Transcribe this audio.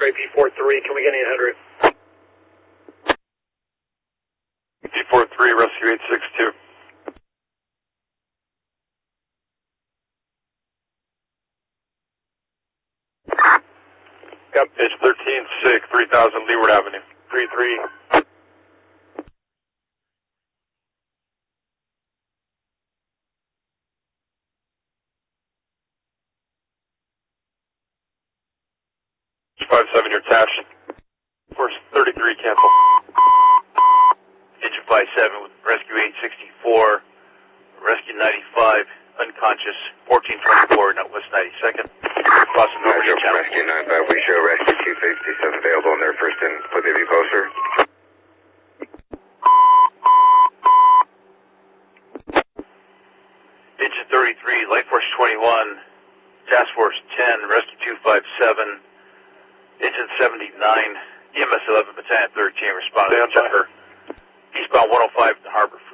X-ray P43, can we get 800? P43, rescue 862. Yep. Page 13, SIG, 3000 Leeward Avenue. 33. Five seven, you're attached. Force 33, cancel. Engine 57 with rescue 864, rescue 95, unconscious, 1424, Northwest 92nd. Crossing over to channel. Rescue 95, we show rescue 257 available in their first and would they be closer? Engine 33, Light Force 21, Task Force 10, rescue 257, Engine 79, EMS 11, Battalion 13, responding to Eastbound 105 to Harbor